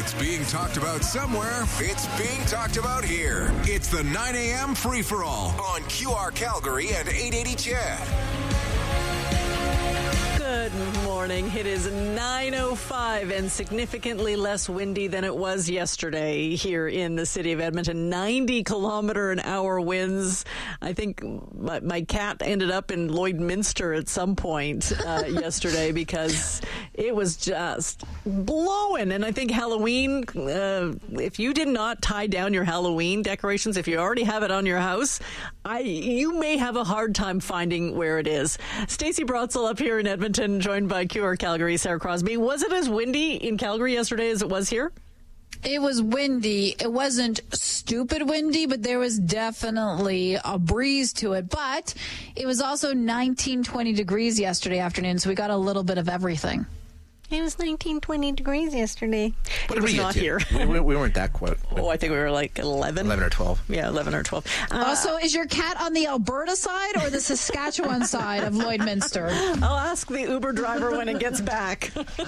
it's being talked about somewhere, it's being talked about here. It's the 9 a.m. free-for-all on QR Calgary and 880 CHED. Good morning. It is 9:05 and significantly less windy than it was yesterday here in the city of Edmonton. 90-kilometer-an-hour winds. I think my cat ended up in Lloydminster at some point yesterday because it was just blowing. And I think Halloween, if you did not tie down your Halloween decorations, if you already have it on your house, you may have a hard time finding where it is. Stacey Brotzel up here in Edmonton, joined by QR Calgary, Sarah Crosby. Was it as windy in Calgary yesterday as it was here? It was windy. It wasn't stupid windy, but there was definitely a breeze to it. But it was also 19, 20 degrees yesterday afternoon, so we got a little bit of everything. It was 19, 20 degrees yesterday. What it was not here. We weren't that quite. Oh, I think we were like 11. 11 or 12. Yeah, 11 or 12. Also, is your cat on the Alberta side or the Saskatchewan side of Lloydminster? I'll ask the Uber driver when it gets back.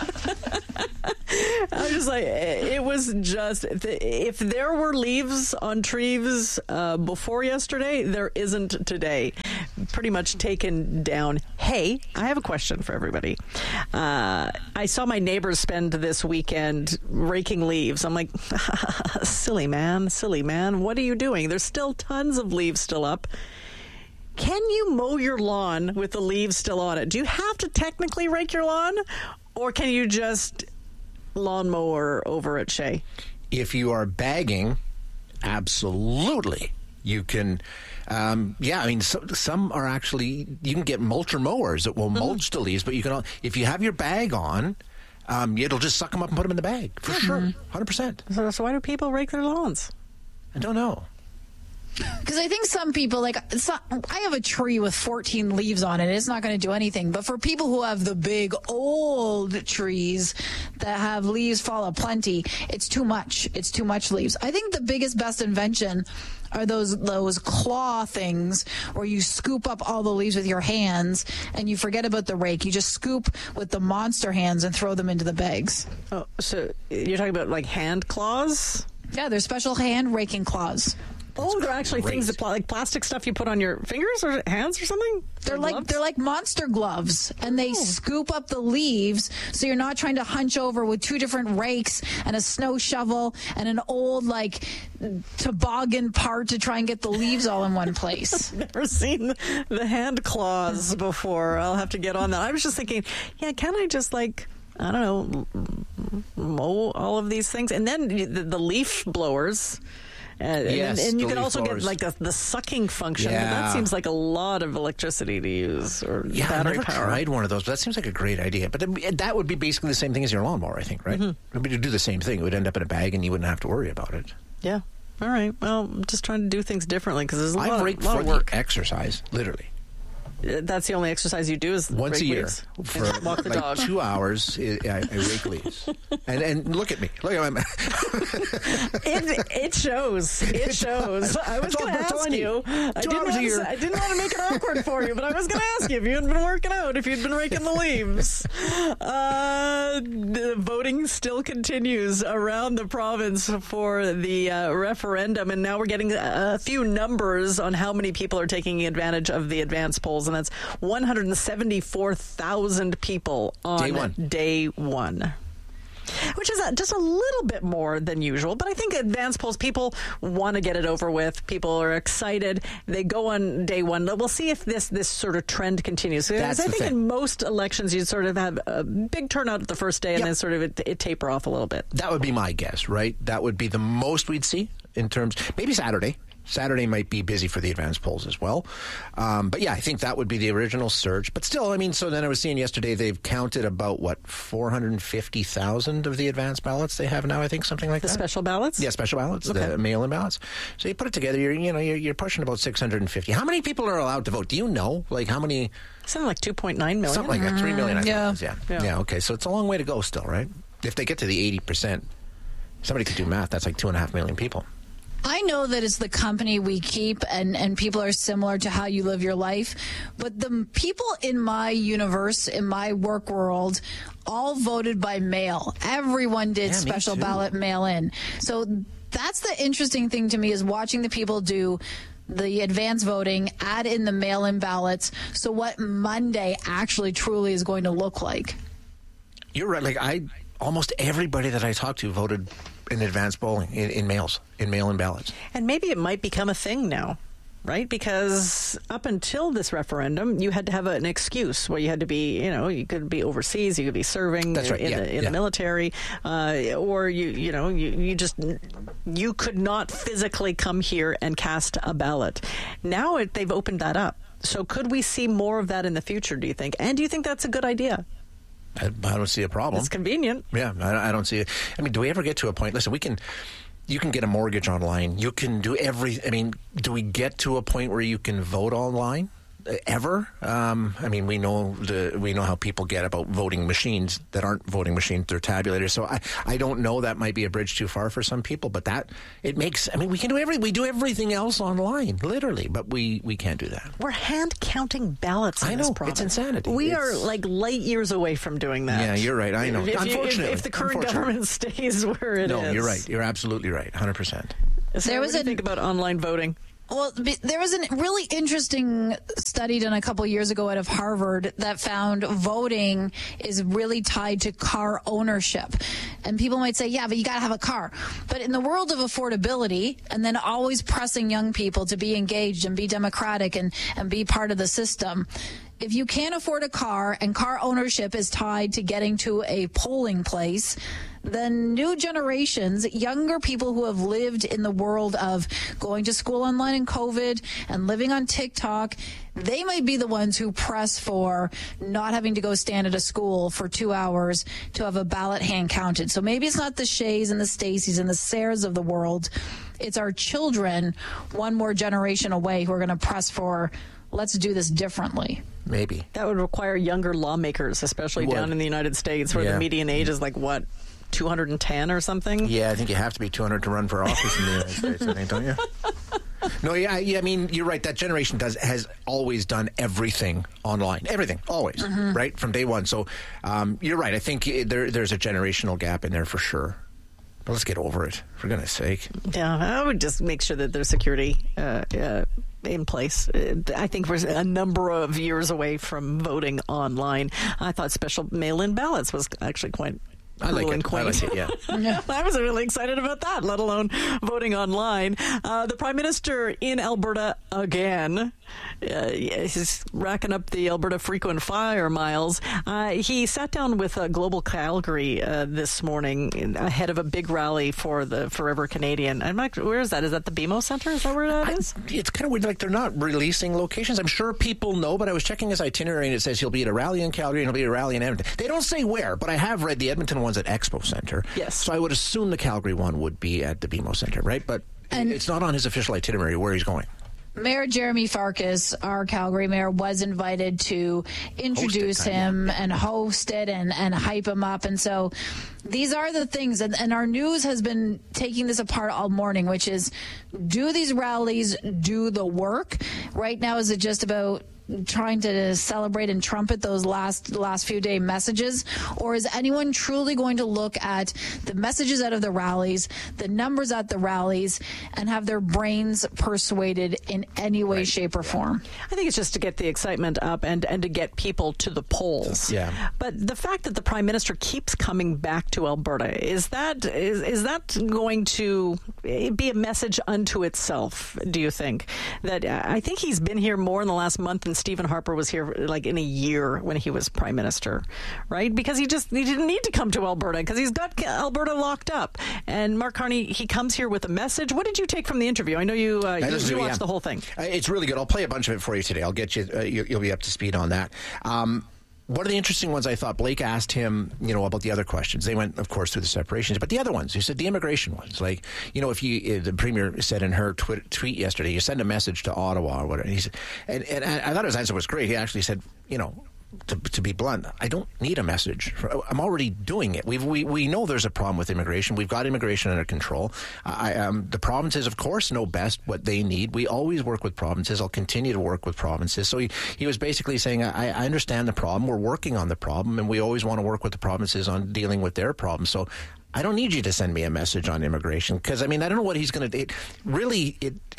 I was just like, it was just, if there were leaves on trees before yesterday, there isn't today. Pretty much taken down. Hey, I have a question for everybody. I saw my neighbors spend this weekend raking leaves. I'm like, silly man, what are you doing? There's still tons of leaves still up. Can you mow your lawn with the leaves still on it? Do you have to technically rake your lawn? Or can you just lawnmower over it, Shay? If you are bagging, absolutely. You can, some are actually, you can get mulcher mowers that will mulch the leaves, but you can, if you have your bag on, it'll just suck them up and put them in the bag, for sure, 100%. So why do people rake their lawns? I don't know. Because I think some people, I have a tree with 14 leaves on it. It's not going to do anything. But for people who have the big old trees that have leaves fall aplenty, it's too much. It's too much leaves. I think the best invention are those claw things where you scoop up all the leaves with your hands and you forget about the rake. You just scoop with the monster hands and throw them into the bags. Oh, so you're talking about like hand claws? Yeah, they're special hand raking claws. Oh, they're actually things that like plastic stuff you put on your fingers or hands or something? They're like monster gloves, and they scoop up the leaves, so you're not trying to hunch over with two different rakes and a snow shovel and an old toboggan part to try and get the leaves all in one place. Never seen the hand claws before. I'll have to get on that. I was just thinking, can I just mow all of these things? And then the leaf blowers. And you can also get the sucking function. Yeah. But that seems like a lot of electricity to use or battery power. I never tried one of those, but that seems like a great idea. But that would be basically the same thing as your lawnmower, I think, right? Mm-hmm. It would do the same thing. It would end up in a bag and you wouldn't have to worry about it. Yeah. All right. Well, I'm just trying to do things differently because there's a lot of work. Exercise, literally. That's the only exercise you do is once a year leaves. For walk the dog. 2 hours. I rake leaves, and look at me. Look at my. It shows. It shows. I was going to ask you. I didn't want to make it awkward for you, but I was going to ask you if you had been working out, if you'd been raking the leaves. The voting still continues around the province for the referendum, and now we're getting a few numbers on how many people are taking advantage of the advance polls. And that's 174,000 people on day one. Which is just a little bit more than usual. But I think advance polls, people want to get it over with. People are excited. They go on day one. We'll see if this sort of trend continues. Because I think in most elections, you'd sort of have a big turnout the first day and then sort of it taper off a little bit. That would be my guess, right? That would be the most we'd see in terms, maybe Saturday. Saturday might be busy for the advance polls as well. But yeah, I think that would be the original surge. But still, so then I was seeing yesterday they've counted about, 450,000 of the advance ballots they have now, I think, something like that. The special ballots? Yeah, special ballots, the mail-in ballots. So you put it together, you're pushing about 650. How many people are allowed to vote? Do you know? How many? Something like 2.9 million. Something like that, 3 million, I think it was, Yeah, okay. So it's a long way to go still, right? If they get to the 80%, somebody could do math, that's like 2.5 million people. I know that it's the company we keep and people are similar to how you live your life, but the people in my universe, in my work world, all voted by mail. Everyone did special ballot mail in. So that's the interesting thing to me, is watching the people do the advance voting, add in the mail-in ballots. So what Monday actually truly is going to look like. You're right. Like almost everybody that I talked to voted in advance polling, in mail-in ballots. And maybe it might become a thing now, right? Because up until this referendum, you had to have an excuse where you had to be, you could be overseas, you could be serving in the military, or you could not physically come here and cast a ballot. Now they've opened that up. So could we see more of that in the future, do you think? And do you think that's a good idea? I don't see a problem. It's convenient. Yeah, I don't see it. I mean, do we ever get to a point? Listen, you can get a mortgage online. You can do do we get to a point where you can vote online? Ever? We know how people get about voting machines that aren't voting machines; they're tabulators. So I don't know. That might be a bridge too far for some people. But we can do we do everything else online, literally. But we can't do that. We're hand counting ballots. I know, it's insanity. We are like light years away from doing that. Yeah, you're right. I know. Unfortunately, if the current government stays where it is. No, you're right. You're absolutely right. 100%. So what do you think about online voting? Well, there was a really interesting study done a couple years ago out of Harvard that found voting is really tied to car ownership. And people might say, yeah, but you got to have a car. But in the world of affordability, and then always pressing young people to be engaged and be democratic and be part of the system, if you can't afford a car and car ownership is tied to getting to a polling place, then new generations, younger people who have lived in the world of going to school online in COVID and living on TikTok, they might be the ones who press for not having to go stand at a school for 2 hours to have a ballot hand counted. So maybe it's not the Shays and the Stacys and the Sarahs of the world. It's our children, one more generation away, who are going to press for, let's do this differently. Maybe. That would require younger lawmakers, especially down in the United States, where the median age is 210 or something? Yeah, I think you have to be 200 to run for office in the United States, I think, don't you? No, I mean, you're right. That generation has always done everything online. Everything, always, right? From day one. So you're right. I think there's a generational gap in there for sure. But let's get over it, for goodness sake. Yeah, I would just make sure that there's security in place. I think we're a number of years away from voting online. I thought special mail-in ballots was actually quite... I like it, yeah. I was really excited about that, let alone voting online. The Prime Minister in Alberta again. He's racking up the Alberta frequent flyer miles. He sat down with Global Calgary this morning ahead of a big rally for the Forever Canadian. Where is that? Is that the BMO Centre? Is that where that is? It's kind of weird. They're not releasing locations. I'm sure people know, but I was checking his itinerary and it says he'll be at a rally in Calgary and he'll be at a rally in Edmonton. They don't say where, but I have read the Edmonton one's at Expo Centre. Yes. So I would assume the Calgary one would be at the BMO Centre, right? But it's not on his official itinerary where he's going. Mayor Jeremy Farkas, our Calgary mayor, was invited to introduce him and host it and hype him up. And so these are the things. And our news has been taking this apart all morning, which is, do these rallies do the work? Right now, is it just about trying to celebrate and trumpet those last few day messages, or is anyone truly going to look at the messages out of the rallies, the numbers at the rallies, and have their brains persuaded in any way, shape, or form? I think it's just to get the excitement up and to get people to the polls. Yeah. But the fact that the Prime Minister keeps coming back to Alberta, is that going to be a message unto itself, do you think? That I think he's been here more in the last month than Stephen Harper was here in a year when he was Prime Minister, right? Because he didn't need to come to Alberta because he's got Alberta locked up. And Mark Carney, he comes here with a message. What did you take from the interview? I know you watched the whole thing. It's really good. I'll play a bunch of it for you today. I'll get you. You'll be up to speed on that. One of the interesting ones I thought, Blake asked him, about the other questions. They went, of course, through the separations, but the other ones, he said the immigration ones. If the Premier said in her tweet yesterday, you send a message to Ottawa or whatever. He said, and I thought his answer was great. He actually said, to be blunt, I don't need a message. I'm already doing it. We know there's a problem with immigration. We've got immigration under control. The provinces, of course, know best what they need. We always work with provinces. I'll continue to work with provinces. So he was basically saying, I understand the problem. We're working on the problem, and we always want to work with the provinces on dealing with their problems. So I don't need you to send me a message on immigration, because, I mean, I don't know what he's going to do.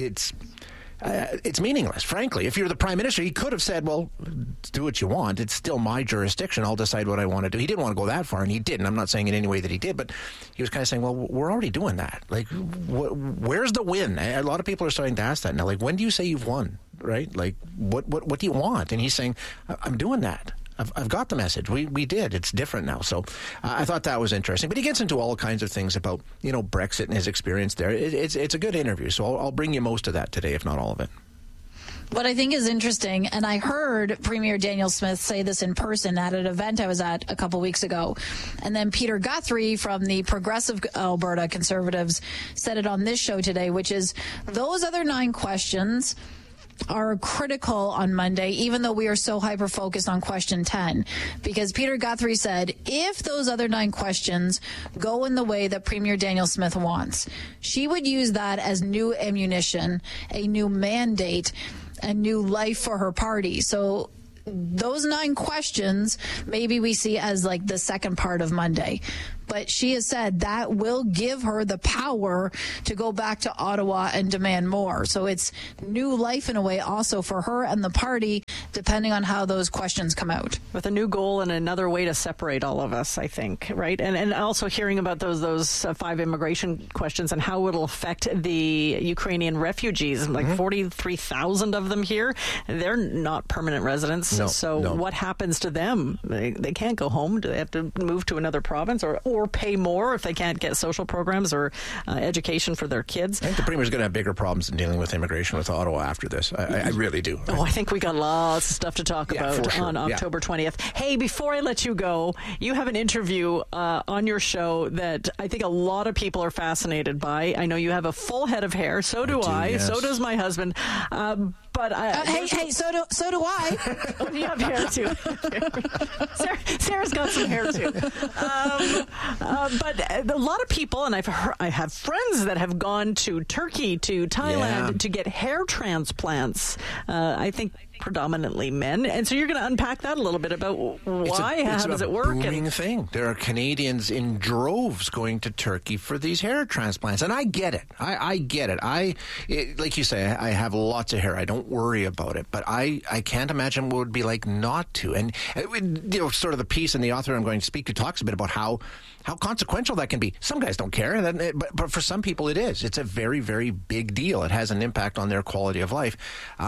It's meaningless, frankly. If you're the prime minister, he could have said, well, do what you want. It's still my jurisdiction. I'll decide what I want to do. He didn't want to go that far, and he didn't. I'm not saying in any way that he did, but he was kind of saying, well, we're already doing that. Like, where's the win? A lot of people are starting to ask that now. Like, when do you say you've won, right? Like, what do you want? And he's saying, I'm doing that. I've got the message. We did. It's different now. So I thought that was interesting. But he gets into all kinds of things about, Brexit and his experience there. It's a good interview. So I'll bring you most of that today, if not all of it. What I think is interesting, and I heard Premier Daniel Smith say this in person at an event I was at a couple weeks ago, and then Peter Guthrie from the Progressive Alberta Conservatives said it on this show today, which is those other 9 questions are critical on Monday, even though we are so hyper-focused on question 10. Because Peter Guthrie said, if those other 9 questions go in the way that Premier Daniel Smith wants, she would use that as new ammunition, a new mandate, a new life for her party. So those 9 questions, maybe we see as like the second part of Monday. But she has said that will give her the power to go back to Ottawa and demand more. So it's new life in a way also for her and the party, depending on how those questions come out. With a new goal and another way to separate all of us, I think, right? And also hearing about those 5 immigration questions and how it'll affect the Ukrainian refugees, like 43,000 of them here. They're not permanent residents. No. What happens to them? They can't go home. Do they have to move to another province or pay more if they can't get social programs or education for their kids? I think the Premier's going to have bigger problems in dealing with immigration with Ottawa after this. I really do. Oh, I think we got lots of stuff to talk about on October 20th. Hey, before I let you go, you have an interview on your show that I think a lot of people are fascinated by. I know you have a full head of hair. So do I. Yes. So does my husband. But so do I. Oh, you have hair too. Sarah's got some hair too. But a lot of people, and I have friends that have gone to Turkey, to Thailand to get hair transplants. I think predominantly men, and so you're going to unpack that a little bit about why, how does it work? It's a booming thing. There are Canadians in droves going to Turkey for these hair transplants, and I get it. I get it. Like you say, I have lots of hair. I don't worry about it, but I can't imagine what it would be like not to. And sort of the piece and the author I'm going to speak to talks a bit about how consequential that can be. Some guys don't care, but for some people it is. It's a very, very big deal. It has an impact on their quality of life.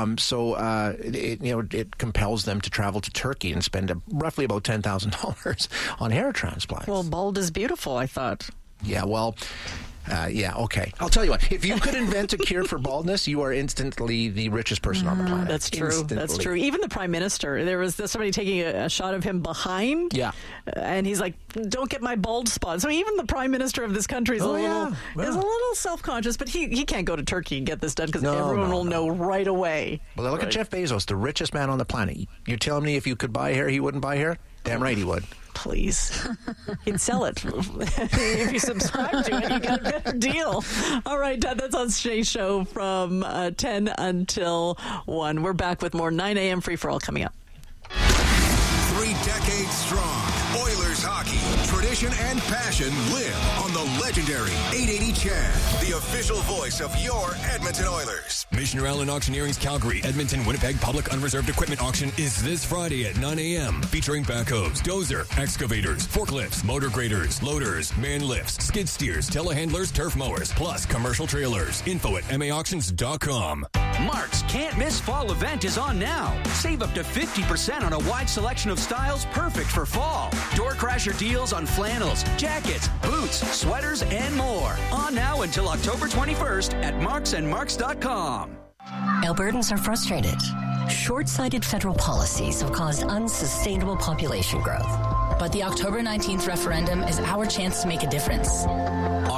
It compels them to travel to Turkey and spend roughly about $10,000 on hair transplants. Well, bald is beautiful, I thought. Yeah, well... okay. I'll tell you what. If you could invent a cure for baldness, you are instantly the richest person on the planet. That's true. Instantly. That's true. Even the Prime Minister, there was somebody taking a shot of him behind. Yeah. And he's like, don't get my bald spot. So even the Prime Minister of this country is a little self-conscious, but he can't go to Turkey and get this done because everyone will know right away. Well, look at Jeff Bezos, the richest man on the planet. You're telling me if you could buy hair, he wouldn't buy hair? Damn right he would. Please. He'd sell it. If you subscribe to it, you get a better deal. All right, that's on Shay's show from 10 until 1. We're back with more 9 a.m. Free For All coming up. 3 decades strong. Oilers hockey, tradition and passion live on the legendary 880 CHED, the official voice of your Edmonton Oilers. Missioner Allen Auctioneering's Calgary, Edmonton, Winnipeg Public Unreserved Equipment Auction is this Friday at 9 a.m. featuring backhoes, dozer, excavators, forklifts, motor graders, loaders, man lifts, skid steers, telehandlers, turf mowers, plus commercial trailers. Info at maauctions.com. Mark's Can't Miss Fall event is on now. Save up to 50% on a wide selection of styles perfect for fall. Door crasher deals on flannels, jackets, boots, sweaters, and more. On now until October 21st at marksandmarks.com. Albertans are frustrated. Short-sighted federal policies have caused unsustainable population growth. But the October 19th referendum is our chance to make a difference. Our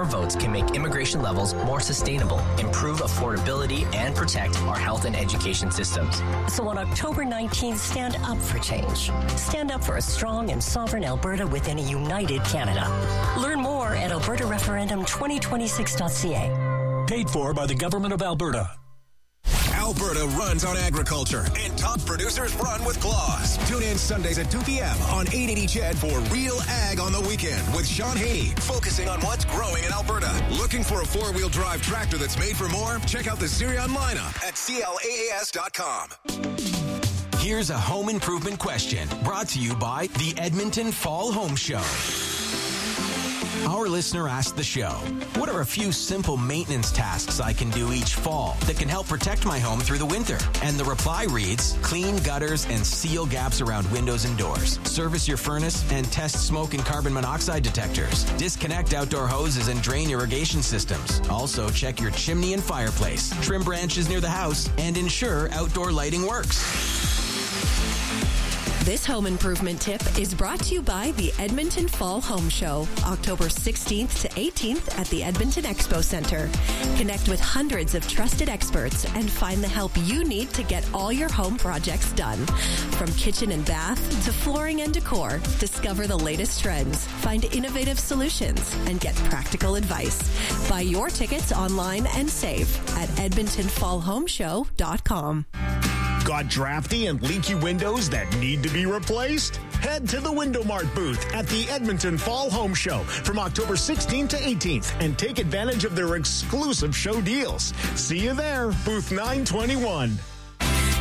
Your votes can make immigration levels more sustainable, improve affordability, and protect our health and education systems. So on October 19th, stand up for change. Stand up for a strong and sovereign Alberta within a united Canada. Learn more at albertareferendum2026.ca. Paid for by the Government of Alberta. Alberta runs on agriculture, and top producers run with Claws. Tune in Sundays at 2 p.m. on 880 CHED for Real Ag on the Weekend with Sean Haney, focusing on what's growing in Alberta. Looking for a four-wheel drive tractor that's made for more? Check out the Sirion lineup at claas.com. Here's a home improvement question brought to you by the Edmonton Fall Home Show. Our listener asked the show, what are a few simple maintenance tasks I can do each fall that can help protect my home through the winter? And the reply reads, clean gutters and seal gaps around windows and doors. Service your furnace and test smoke and carbon monoxide detectors. Disconnect outdoor hoses and drain irrigation systems. Also, check your chimney and fireplace. Trim branches near the house and ensure outdoor lighting works. This home improvement tip is brought to you by the Edmonton Fall Home Show, October 16th to 18th at the Edmonton Expo Center. Connect with hundreds of trusted experts and find the help you need to get all your home projects done. From kitchen and bath to flooring and decor, discover the latest trends, find innovative solutions, and get practical advice. Buy your tickets online and save at edmontonfallhomeshow.com. Got drafty and leaky windows that need to be replaced? Head to the Window Mart booth at the Edmonton Fall Home Show from October 16th to 18th and take advantage of their exclusive show deals. See you there, booth 921.